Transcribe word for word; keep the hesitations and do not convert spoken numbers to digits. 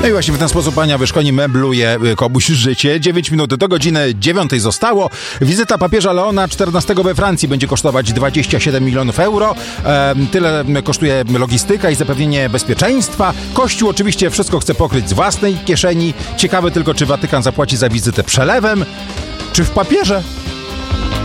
No i właśnie w ten sposób Ania Wyszkoni mebluje komuś życie. dziewięć minut do godziny dziewiątej zostało. Wizyta papieża Leona czternastego we Francji będzie kosztować dwadzieścia siedem milionów euro. E, tyle kosztuje logistyka i zapewnienie bezpieczeństwa. Kościół oczywiście wszystko chce pokryć z własnej kieszeni. Ciekawe tylko, czy Watykan zapłaci za wizytę przelewem, czy w papierze.